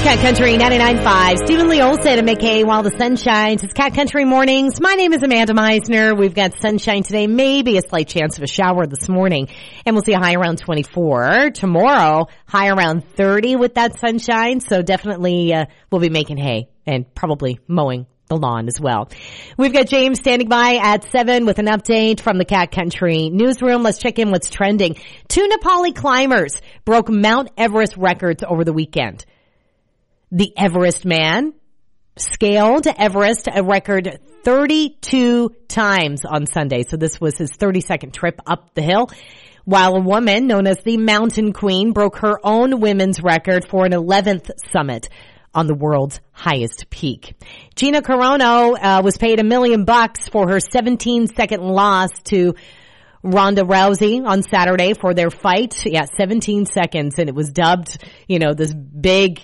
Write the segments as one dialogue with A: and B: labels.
A: Cat Country 99.5. Stephen Lee Olsen and McKay while the sun shines. It's Cat Country Mornings. My name is Amanda Meisner. We've got sunshine today, maybe a slight chance of a shower this morning. And we'll see a high around 24. Tomorrow, high around 30 with that sunshine. So definitely we'll be making hay and probably mowing the lawn as well. We've got James standing by at 7 with an update from the Cat Country newsroom. Let's check in what's trending. 2 Nepali climbers broke Mount Everest records over the weekend. The Everest man scaled Everest a record 32 times on Sunday. So this was his 32nd trip up the hill. While a woman known as the Mountain Queen broke her own women's record for an 11th summit on the world's highest peak. Gina Carano was paid $1 million for her 17-second loss to Ronda Rousey on Saturday for their fight. 17 seconds, and it was dubbed, this big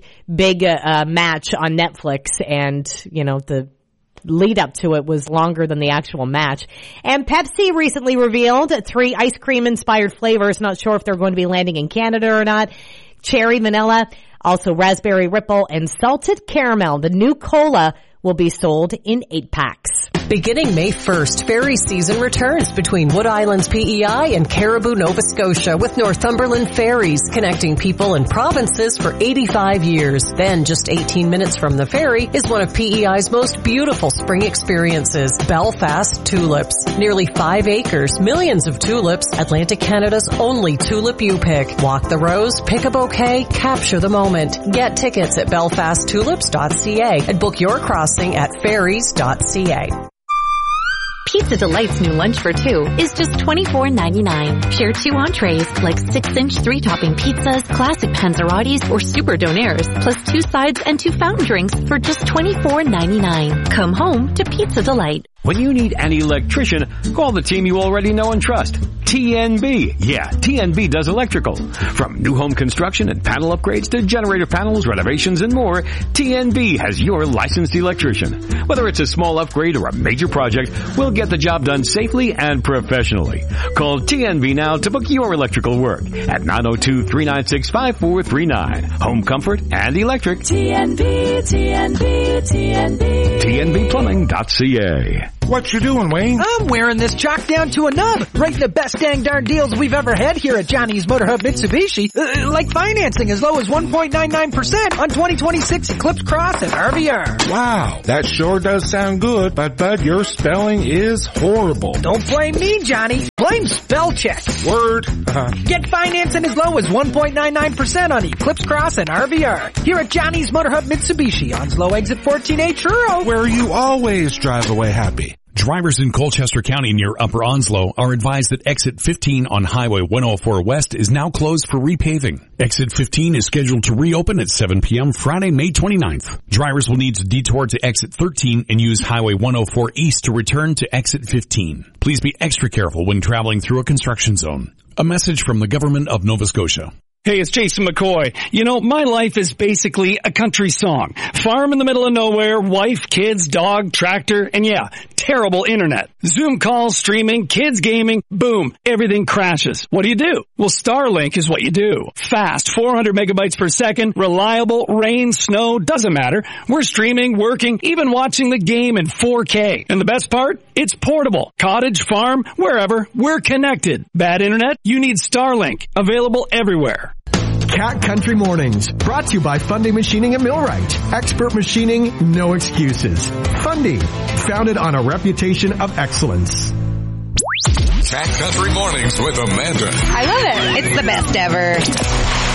A: match on Netflix, and, the lead up to it was longer than the actual match. And Pepsi recently revealed 3 ice cream inspired flavors. Not sure if they're going to be landing in Canada or not. Cherry vanilla, also raspberry ripple, and salted caramel. The new cola will be sold in 8-packs.
B: Beginning May 1st, ferry season returns between Wood Islands PEI and Caribou, Nova Scotia with Northumberland Ferries, connecting people and provinces for 85 years. Then, just 18 minutes from the ferry is one of PEI's most beautiful spring experiences, Belfast Tulips. Nearly 5 acres, millions of tulips, Atlantic Canada's only tulip you pick. Walk the rows, pick a bouquet, capture the moment. Get tickets at belfasttulips.ca and book your crossing at ferries.ca.
C: Pizza Delight's new lunch for 2 is just $24.99. Share 2 entrees like 6-inch 3-topping pizzas, classic panzerottis, or super donaires, plus 2 sides and 2 fountain drinks for just $24.99. Come home to Pizza Delight.
D: When you need an electrician, call the team you already know and trust. TNB. Yeah, TNB does electrical. From new home construction and panel upgrades to generator panels, renovations, and more, TNB has your licensed electrician. Whether it's a small upgrade or a major project, we'll get the job done safely and professionally. Call TNB now to book your electrical work at 902-396-5439. Home comfort and electric.
E: TNB, TNB, TNB.
D: TNBplumbing.ca.
F: What you doing, Wayne?
G: I'm wearing this chalk down to a nub. Right, the best dang darn deals we've ever had here at Johnny's Motor Hub Mitsubishi. Like financing as low as 1.99% on 2026 Eclipse Cross and RVR.
F: Wow, that sure does sound good, but Bud, your spelling is horrible.
G: Don't blame me, Johnny. Blame spell check.
F: Word.
G: Get financing as low as 1.99% on Eclipse Cross and RVR. Here at Johnny's Motor Hub Mitsubishi on Slow Exit 14A Truro.
F: Where you always drive away happy.
H: Drivers in Colchester County near Upper Onslow are advised that exit 15 on Highway 104 West is now closed for repaving. Exit 15 is scheduled to reopen at 7 p.m. Friday, May 29th. Drivers will need to detour to exit 13 and use Highway 104 East to return to exit 15. Please be extra careful when traveling through a construction zone. A message from the Government of Nova Scotia.
I: Hey, it's Jason McCoy. My life is basically a country song. Farm in the middle of nowhere, wife, kids, dog, tractor, and terrible internet. Zoom calls, streaming, kids gaming, boom, everything crashes. What do? Well, Starlink is what you do. Fast, 400 megabytes per second, reliable, rain, snow, doesn't matter. We're streaming, working, even watching the game in 4K. And the best part? It's portable. Cottage, farm, wherever, we're connected. Bad internet? You need Starlink. Available everywhere.
J: Cat Country Mornings, brought to you by Fundy Machining at Millwright. Expert machining, no excuses. Fundy, founded on a reputation of excellence.
K: Cat Country Mornings with Amanda.
L: I love it. It's the best ever.